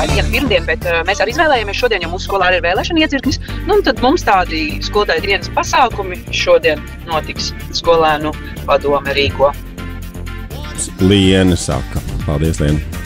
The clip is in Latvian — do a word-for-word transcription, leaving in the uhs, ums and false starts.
tā ir viena pirmdiena, bet uh, mēs arī izvēlējāmies šodien, jo mūsu skolā arī ir vēlēšana iecirknis. Nu, un tad mums tādi skolotāju dienas pasākumi šodien notiks. Skolēnu padome rīko. Liene saka. Paldies, Liene.